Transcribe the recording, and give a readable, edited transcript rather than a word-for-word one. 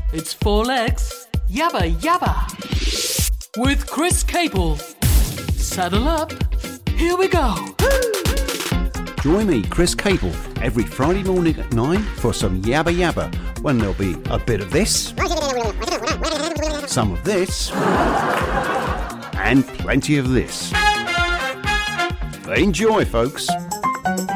It's Four Legs, Yabba Yabba, with Chris Cable. Saddle up, here we go. Join me, Chris Cable, every Friday morning at 9 for some Yabba Yabba, when there'll be a bit of this, some of this, and plenty of this. Enjoy, folks.